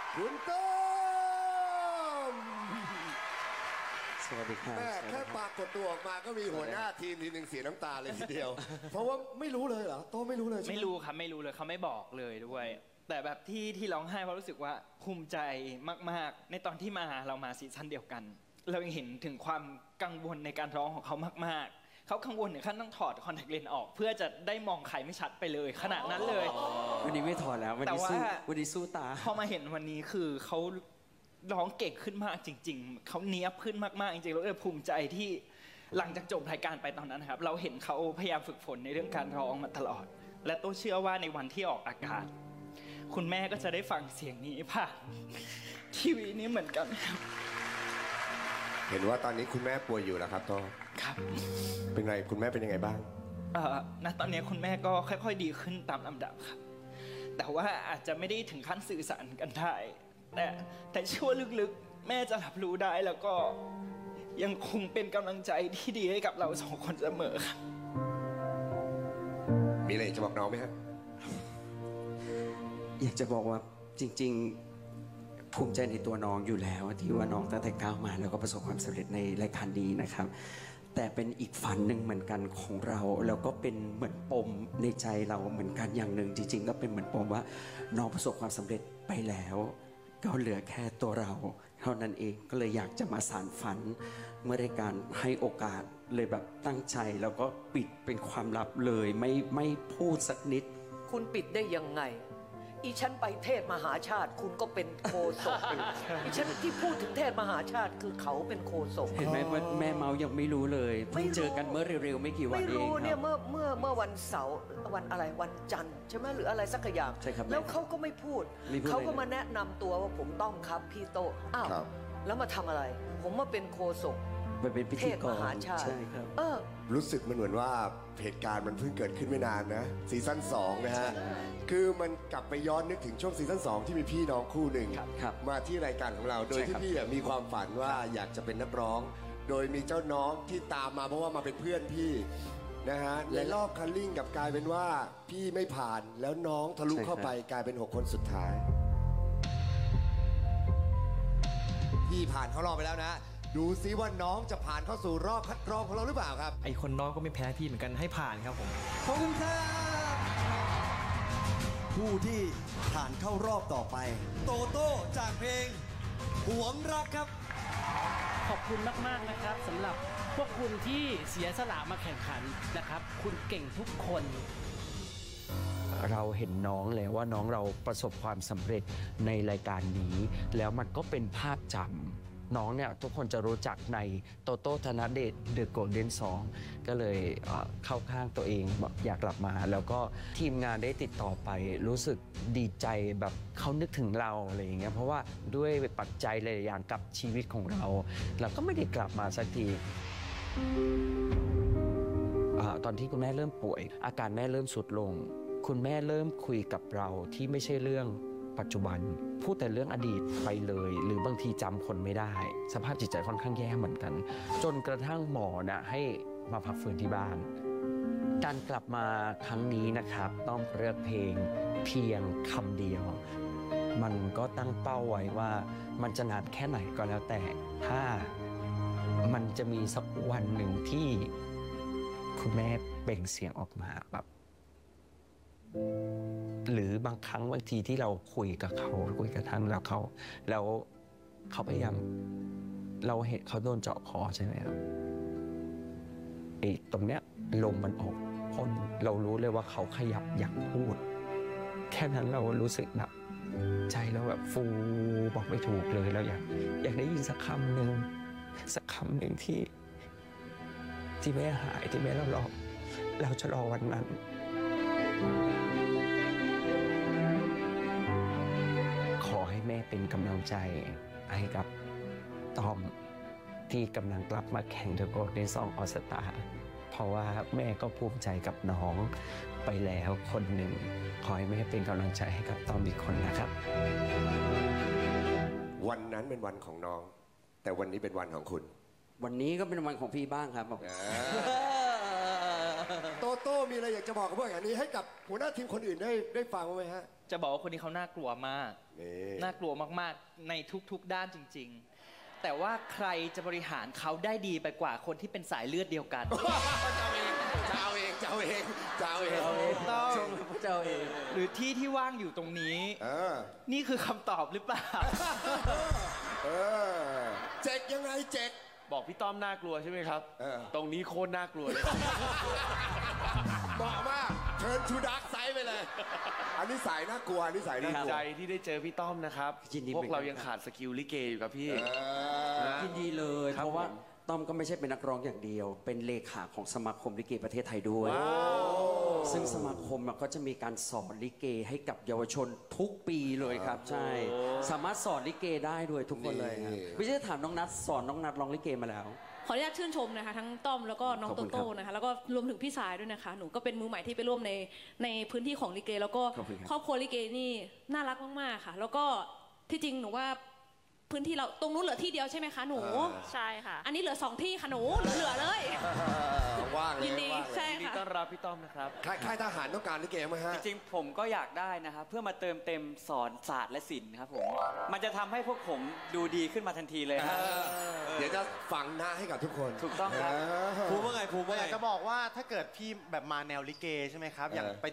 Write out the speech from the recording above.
คุณต้มสวัสดีครับแค่ปากกดตัวออกมาก็มีหัวหน้าทีมทีหนึ่งเสียน้ำตาเลยทีเดียว เพราะว่าไม่รู้เลยเหรอโต้ไม่รู้เลยใช่ไหมไม่รู้ครับไม่รู้เลยเขาไม่บอกเลยด้วย แต่แบบที่ร้องไห้เพราะรู้สึกว่าภูมิใจมากๆในตอนที่มาเรามาซีซั่นเดียวกัน เรายังเห็นถึงความกังวลในการร้องของเขามากๆเขากังวลถึงขั้นต้องถอดคอนแทคเลนส์ออก เพื่อจะได้มองใครไม่ชัดไปเลยขนาดนั้นเลยวันนี้ไม่ถอดแล้ววันนี้สู้ตาพอมาเห็นวันนี้คือเขาร้องเก่งขึ้นมากจริงๆเขาเนี้ยบขึ้นมากๆจริงๆแล้วเลยภูมิใจที่หลังจากจบรายการไปตอนนั้นครับเราเห็นเขาพยายามฝึกฝนในเรื่องการร้องมาตลอด และโต้เชื่อว่าในวันที่ออกอากาศคุณแม่ก็จะได้ฟังเสียงนี้ผ่านทีวีนี้เหมือนกันครับเห็นว่าตอนนี้คุณแม่ป่วยอยู่แล้วครับโต้ครับเป็นไงคุณแม่เป็นยังไงบ้างณตอนนี้คุณแม่ก็ค่อยๆดีขึ้นตามลำดับครับแต่ว่าอาจจะไม่ได้ถึงขั้นสื่อสารกันได้แต่เชื่อว่าลึกๆแม่จะรับรู้ได้แล้วก็ยังคงเป็นกำลังใจที่ดีให้กับเราสองคนเสมอครับมีอะไรจะบอกน้องไหมฮะอยากจะบอกว่าจริงๆภูมิใจในตัวน้องอยู่แล้วที่ว่าน้องตั้งแต่ก้าวมาแล้วก็ประสบความสำเร็จในรายการนี้นะครับแต่เป็นอีกฝันหนึ่งเหมือนกันของเราแล้วก็เป็นเหมือนปมในใจเราเหมือนกันอย่างหนึ่งจริงๆก็เป็นเหมือนปมว่าน้องประสบความสำเร็จไปแล้วก็เหลือแค่ตัวเราเท่านั้นเองก็เลยอยากจะมาสานฝันเมื่อได้การให้โอกาสเลยแบบตั้งใจแล้วก็ปิดเป็นความลับเลยไม่พูดสักนิดคุณปิดได้ยังไงอีฉันไปเทศมหาชาติคุณก็เป็นโคศกอีฉันที่พูดถึงเทศมหาชาติคือเขาเป็นโคศกเห็นไหมว่าแม่เมายังไม่รู้เลยเพิ่งเจอกันเมื่อเร็วๆไม่กี่วันเองครับไม่รู้เนี่ยเมื่อวันเสาร์วันอะไรวันจันทร์ใช่ไหมหรืออะไรสักอย่างใช่ครับแล้วเขาก็ไม่พูดเขาก็มาแนะนำตัวว่าผมต้องครับพี่โตอ้าวแล้วมาทำอะไรผมมาเป็นโคศกเป็นพิธีกรใช่ครับรู้สึกมันเหมือนว่าเหตุการณ์มันเพิ่งเกิดขึ้นไม่นานนะซีซั่น2นะฮะคือมันกลับไปย้อนนึกถึงช่วงซีซั่น2ที่มีพี่น้องคู่หนึ่งมาที่รายการของเราโดยที่พี่มีความฝันว่าอยากจะเป็นนักร้องโดยมีเจ้าน้องที่ตามมาเพราะว่ามาเป็นเพื่อนพี่นะฮะในรอบคัลลิ่งกับกลายเป็นว่าพี่ไม่ผ่านแล้วน้องทะลุเข้าไปกลายเป็น6คนสุดท้ายพี่ผ่านเข้ารอบไปแล้วนะดูซิว่าน้องจะผ่านเข้าสู่รอบคัดกรองของเราหรือเปล่าครับไอคนน้องก็ไม่แพ้พี่เหมือนกันให้ผ่านครับผมขอบคุณครับผู้ที่ผ่านเข้ารอบต่อไปโตโต้จากเพลงหวงรักครับขอบคุณมากๆนะครับสำหรับพวกคุณที่เสียสละมาแข่งขันนะครับคุณเก่งทุกคนเราเห็นน้องแล้วว่าน้องเราประสบความสำเร็จในรายการนี้แล้วมันก็เป็นภาพจำน้องเนี่ยทุกคนจะรู้จักในโตโต้ธนเดชเดอะโกลเด้นซองก็เลยเข้าข้างตัวเองบอกอยากกลับมาแล้วก็ทีมงานได้ติดต่อไปรู้สึกดีใจแบบเขานึกถึงเราอะไรอย่างเงี้ยเพราะว่าด้วยปัจจัยหลายอย่างกับชีวิตของเราก็ไม่ได้กลับมาสักทีตอนที่คุณแม่เริ่มป่วยอาการแม่เริ่มทรุดลงคุณแม่เริ่มคุยกับเราที่ไม่ใช่เรื่องปัจจุบันพูดแต่เรื่องอดีตไปเลยหรือบางทีจำคนไม่ได้สภาพจิตใจค่อนข้างแย่เหมือนกันจนกระทั่งหมอนะให้มาพักฟื้นที่บ้านการกลับมาครั้งนี้นะครับต้องเลือกเพลงเพียงคำเดียวมันก็ตั้งเป้าไว้ว่ามันจะนานแค่ไหนก็แล้วแต่ถ้ามันจะมีสักวันหนึ่งที่คุณแม่เปล่งเสียงออกมาแบบหรือบางครั้งบางทีที่เราคุยกับเขาคุยกับท่านแล้วเขาพยายามเราเห็นเขาโดนเจาะคอใช่ไหมครับตรงเนี้ยลมมันออกพ่นเรารู้เลยว่าเขาขยับอยากพูดแค่นั้นเรารู้สึกแบบใจเราแบบฟูบอกไม่ถูกเลยเราอยากได้ยินสักคำหนึ่งที่แม่หายที่แม่เราจะรอวันนั้นขอให้แม่เป็นกำลังใจให้กับต้อมที่กำลังกลับมาแข่งเดอะโกลเด้นซองออลสตาร์เพราะว่าแม่ก็ภูมิใจกับน้องไปแล้วคนหนึ่งขอให้แม่เป็นกำลังใจให้กับต้อมอีกคนนะครับวันนั้นเป็นวันของน้องแต่วันนี้เป็นวันของคุณวันนี้ก็เป็นวันของพี่บ้างครับโตโต้มีอะไรอยากจะบอกกับพวกอย่างนี้ให้กับหัวหน้าทีมคนอื่นได้ฟังไหมฮะจะบอกว่าคนนี้เขาน่ากลัวมากนี่น่ากลัวมากๆในทุกๆด้านจริง ๆ แต่ว่าใครจะบริหารเขาได้ดีไปกว่าคนที่เป็นสายเลือดเดียวกันจะเอาเองต้องหรือที่ว่างอยู่ตรงนี้ นี่คือคำตอบหรือเปล่าเจ็กยังไงเจ็กบอกพี่ต้อมน่ากลัวใช่ไหมครับ ตรงนี้โคตรน่ากลัวเลยเหมาะมากเชิญทูดักไซด์ไปเลย อันนี้สายน่ากลัวอันนี้สายดีน่ากลัวใจที่ได้เจอพี่ต้อมนะครับยินดีพวกเราเหมือนกันยังขาดสกิลลิเกอยู่ครับพี่ยินดีเลยครับเพราะว่าผมต้อมก็ไม่ใช่เป็นนักร้องอย่างเดียว เป็นเลขาของสมาคมลิเกประเทศไทยด้วย ซึ่งสมาคมก็จะมีการสอนลิเกให้กับเยาวชนทุกปีเลยครับ ใช่ สามารถสอนลิเกได้ด้วยทุกคนเลยครับไม่ใช่ถามน้องนัทสอนน้องนัทร้องลิเกมาแล้วขออนุญาตชื่นชมนะคะทั้งต้อมแล้วก็น้องขอบโตคุณครับโต้นะคะแล้วก็รวมถึงพี่สายด้วยนะคะหนูก็เป็นมือใหม่ที่ไปร่วมในพื้นที่ของลิเก แล้วก็ขอบคุณครับครอบครัวลิเกนี่น่ารักมากๆค่ะ แล้วก็ที่จริงหนูว่าพื้นที่เราตรงนู้นเหลือที่เดียวใช่ไหมคะหนูใช่ค่ะ อันนี้เหลือ2 ที่ค่ะหนูเหลือเลยว่างเลยยินดีว่างเลยใช่ยินดีค่ะต้อนรับพี่ต้อมนะครับค่ายทหารต้องการลิเกไหมฮะจริงๆผมก็อยากได้นะครับเพื่อมาเติมเต็มสอนศาสตร์และศิลป์ครับผมมันจะทำให้พวกผมดูดีขึ้นมาทันทีเลยครับเดี๋ยวจะฝังหน้าให้กับทุกคนถูกต้องครับภูมิว่าไงภูมิว่าอไงยากจะบอกว่าถ้าเกิดพี่แบบมาแนวลิเกใช่ไหมครับ อย่างไป